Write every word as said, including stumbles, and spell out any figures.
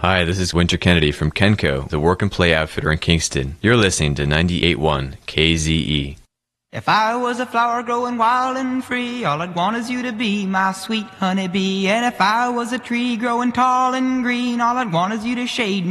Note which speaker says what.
Speaker 1: Hi, this is Winter Kennedy from Kenco, the work and play outfitter in Kingston. You're listening to ninety-eight point one K Z E.
Speaker 2: If I was a flower growing wild and free, all I'd want is you to be my sweet honeybee. And if I was a tree growing tall and green, all I'd want is you to shade me.